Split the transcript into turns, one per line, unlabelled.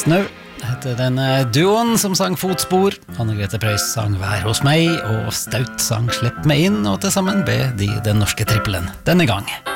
Snø heter den duoen som sang Fotspor. Anne-Grete Preus sang Vær hos meg, og Staut sang Slipp meg inn, og til sammen ble de den norske trippelen denne gang.